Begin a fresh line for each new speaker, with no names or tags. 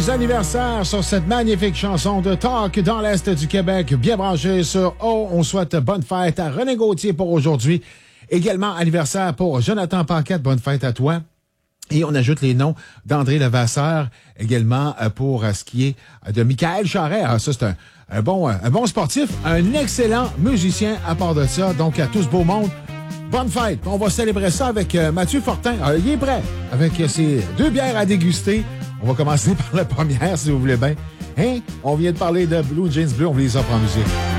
Joyeux anniversaire sur cette magnifique chanson de Talk dans l'Est du Québec. Bien branché sur O. On souhaite bonne fête à René Gauthier pour aujourd'hui. Également anniversaire pour Jonathan Paquette. Bonne fête à toi. Et on ajoute les noms d'André Levasseur également pour ce qui est de Michael Charret. Ah, ça, c'est un bon sportif, un excellent musicien à part de ça. Donc, à tout ce beau monde, bonne fête. On va célébrer ça avec Mathieu Fortin. Il est prêt avec ses 2 bières à déguster. On va commencer par la première, si vous voulez bien. Hein? On vient de parler de Blue Jeans Bleu. On vous les offre en musique.